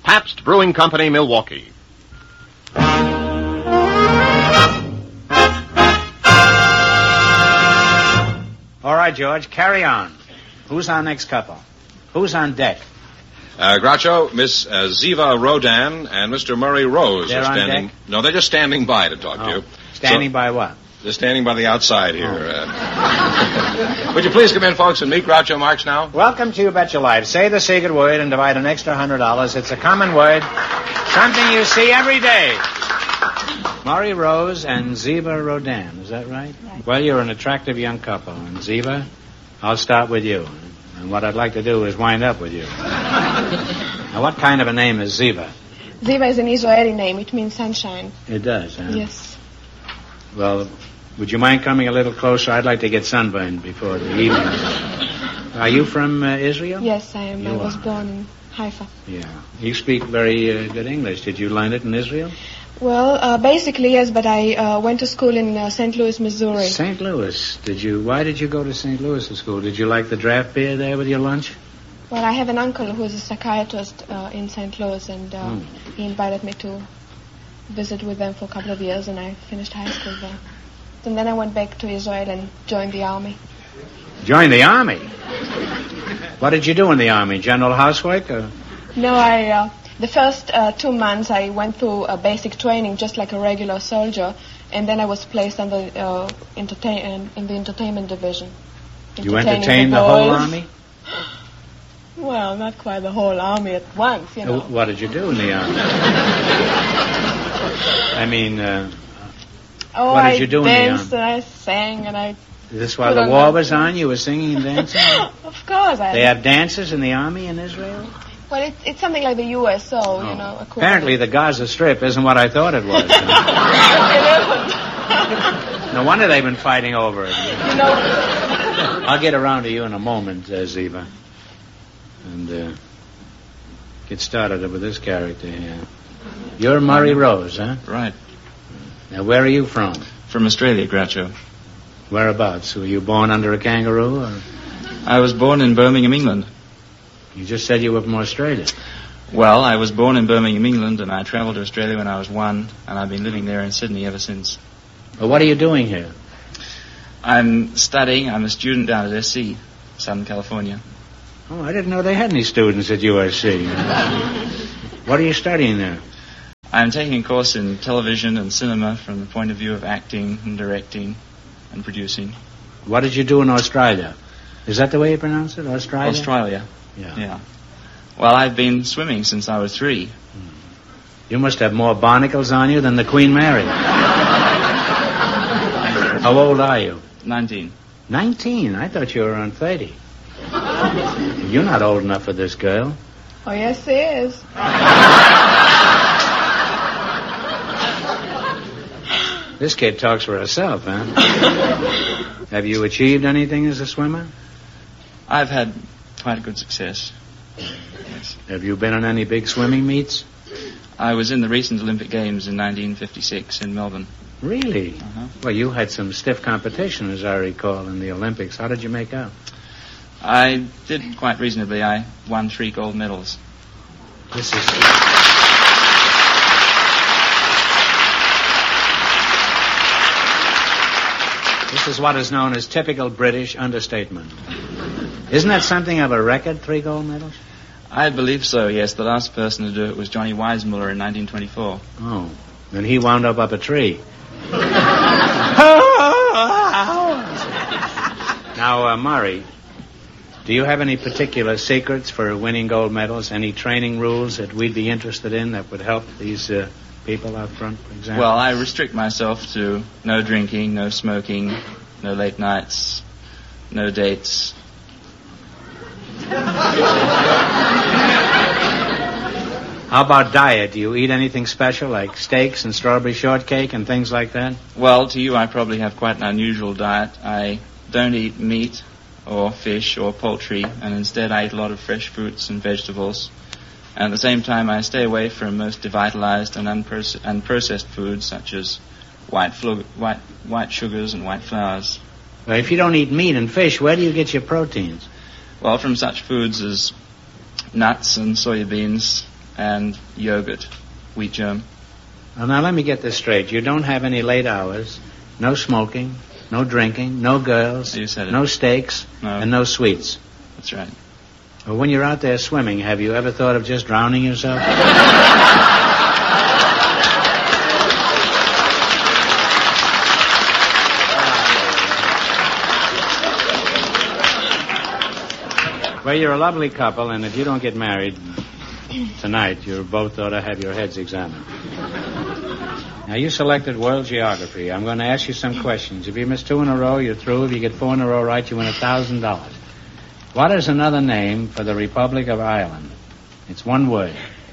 Pabst Brewing Company, Milwaukee. All right, George, carry on. Who's our next couple? Who's on deck? Groucho, Miss Ziva Rodan and Mr. Murray Rose They're are standing. on deck? No, they're just standing by to talk to you. Standing by what? They're standing by the outside here. Would you please come in, folks, and meet Groucho Marx now? Welcome to You Bet Your Life. Say the secret word and divide an extra $100. It's a common word, something you see every day. Murray Rose and Ziva Rodan, is that right? Well, you're an attractive young couple. And Ziva, I'll start with you. And what I'd like to do is wind up with you. Now, what kind of a name is Ziva? Ziva is an Israeli name. It means sunshine. It does, huh? Yes. Well, would you mind coming a little closer? I'd like to get sunburned before the evening. Are you from Israel? Yes, I am. I was born in Haifa. Yeah. You speak very good English. Did you learn it in Israel? Well, basically, yes, but I went to school in St. Louis, Missouri. St. Louis. Why did you go to St. Louis to school? Did you like the draft beer there with your lunch? Well, I have an uncle who is a psychiatrist in St. Louis, and he invited me to visit with them for a couple of years, and I finished high school there. And then I went back to Israel and joined the army. Joined the army? What did you do in the army? General housework? Or? No, the first 2 months I went through a basic training just like a regular soldier, and then I was placed in the entertainment division. You entertained the whole army? Well, not quite the whole army at once, you know. What did you do in the army? I mean, what did you do in the army? I danced and I sang and I... Is this while the war was on? You were singing and dancing? Of course. They have dances in the army in Israel? Well, it's something like the USO, you know. Apparently the Gaza Strip isn't what I thought it was. It isn't. No wonder they've been fighting over it. You know... I'll get around to you in a moment, Ziva. And get started with this character here. You're Murray Rose, huh? Right. Now, where are you from? From Australia, Groucho. Whereabouts? Were you born under a kangaroo? Or? I was born in Birmingham, England. You just said you were from Australia. Well, I was born in Birmingham, England, and I travelled to Australia when I was 1, and I've been living there in Sydney ever since. Well, what are you doing here? I'm studying. I'm a student down at SC, Southern California. Oh, I didn't know they had any students at USC. What are you studying there? I'm taking a course in television and cinema from the point of view of acting and directing and producing. What did you do in Australia? Is that the way you pronounce it, Australia? Australia. Yeah. Well, I've been swimming since I was 3. You must have more barnacles on you than the Queen Mary. How old are you? 19. 19? I thought you were around 30. You're not old enough for this girl. Oh, yes, he is. This kid talks for herself, huh? Have you achieved anything as a swimmer? I've had quite a good success. Yes. Have you been in any big swimming meets? I was in the recent Olympic Games in 1956 in Melbourne. Really? Uh-huh. Well, you had some stiff competition, as I recall, in the Olympics. How did you make out? I did quite reasonably. I won 3 gold medals. This is what is known as typical British understatement. Isn't that something of a record, 3 gold medals? I believe so, yes. The last person to do it was Johnny Weissmuller in 1924. Oh, and he wound up a tree. Now, Murray, do you have any particular secrets for winning gold medals? Any training rules that we'd be interested in that would help these people out front, for example? Well, I restrict myself to no drinking, no smoking, no late nights, no dates. How about diet? Do you eat anything special, like steaks and strawberry shortcake and things like that? Well, to you, I probably have quite an unusual diet. I don't eat meat or fish or poultry, and instead I eat a lot of fresh fruits and vegetables. And at the same time, I stay away from most devitalized and unprocessed foods, such as white sugars and white flours. Well, if you don't eat meat and fish, where do you get your proteins? Well, from such foods as nuts and soybeans and yogurt, wheat germ. Well, now let me get this straight. You don't have any late hours, no smoking, no drinking, no girls, You said it. no steaks, No. and no sweets. That's right. Well, when you're out there swimming, have you ever thought of just drowning yourself? Well, you're a lovely couple, and if you don't get married tonight, you both ought to have your heads examined. Now, you selected world geography. I'm going to ask you some questions. If you miss 2 in a row, you're through. If you get 4 in a row right, you win $1,000. What is another name for the Republic of Ireland? It's one word.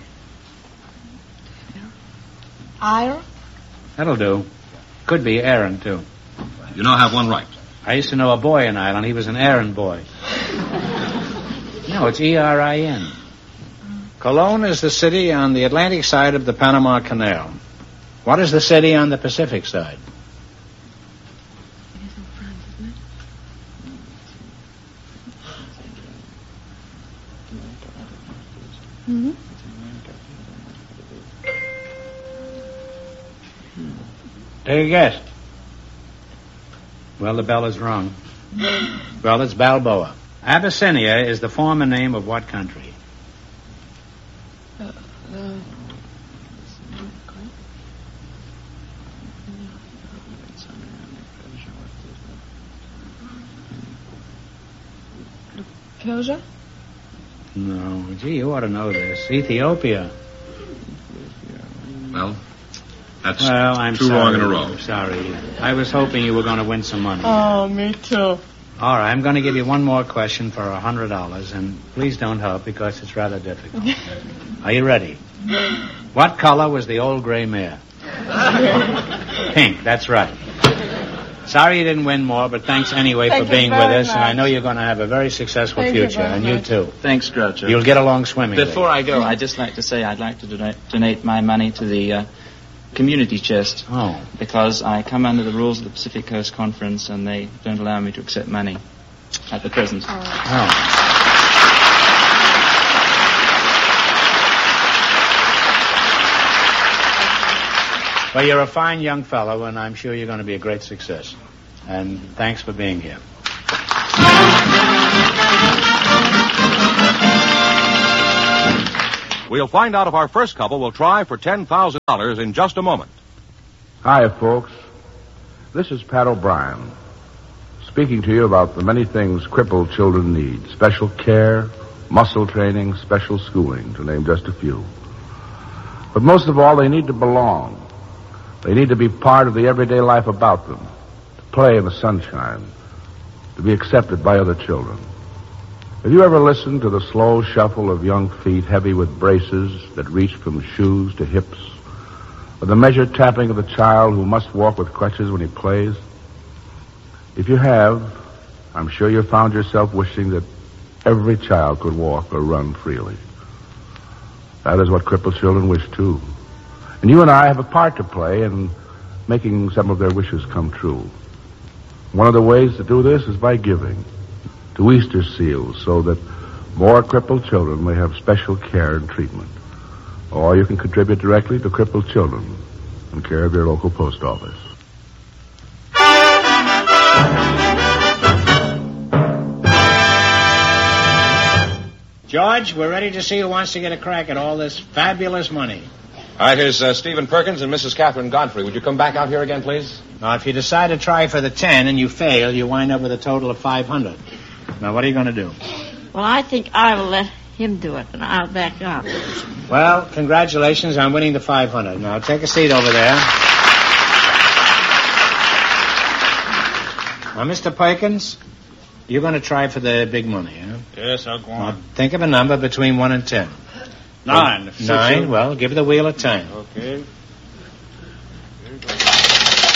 Ire? That'll do. Could be Aaron, too. You now have one right. I used to know a boy in Ireland. He was an Aaron boy. No, it's E-R-I-N. Cologne is the city on the Atlantic side of the Panama Canal. What is the city on the Pacific side? Mm-hmm. Take a guess. Well, the bell is rung. Well, it's Balboa. Abyssinia is the former name of what country? Persia? No. Gee, you ought to know this. Ethiopia. Well, that's Well, I'm two sorry. wrong in a row. I'm sorry. I was hoping you were going to win some money. Oh, me too. All right, I'm going to give you one more question for $100, and please don't help because it's rather difficult. Are you ready? What color was the old gray mare? Pink, that's right. Sorry you didn't win more, but thanks anyway Thank for you being with very us, and I much. know you're going to have a very successful Thank you future, very and you much. too. Thanks, Groucho. You'll get along swimmingly. Before I go, I'd just like to say I'd like to donate my money to the community chest Oh, because I come under the rules of the Pacific Coast Conference and they don't allow me to accept money at the present. oh. Well, you're a fine young fellow, and I'm sure you're going to be a great success. And thanks for being here. We'll find out if our first couple will try for $10,000 in just a moment. Hi, folks. This is Pat O'Brien, speaking to you about the many things crippled children need. Special care, muscle training, special schooling, to name just a few. But most of all, they need to belong. They need to be part of the everyday life about them, to play in the sunshine, to be accepted by other children. Have you ever listened to the slow shuffle of young feet heavy with braces that reach from shoes to hips, or the measured tapping of the child who must walk with crutches when he plays? If you have, I'm sure you found yourself wishing that every child could walk or run freely. That is what crippled children wish, too. And you and I have a part to play in making some of their wishes come true. One of the ways to do this is by giving to Easter Seals so that more crippled children may have special care and treatment. Or you can contribute directly to Crippled Children in care of your local post office. George, we're ready to see who wants to get a crack at all this fabulous money. All right, here's Stephen Perkins and Mrs. Catherine Godfrey. Would you come back out here again, please? Now, if you decide to try for the 10 and you fail, you wind up with a total of 500. Now, what are you going to do? Well, I think I will let him do it, and I'll back up. Well, congratulations on winning the 500. Now, take a seat over there. Now, Mr. Perkins, you're going to try for the big money, huh? Yes, I'll go Now, on. think of a number between 1 and 10. 9. 9? Well, give the wheel a 10. Okay.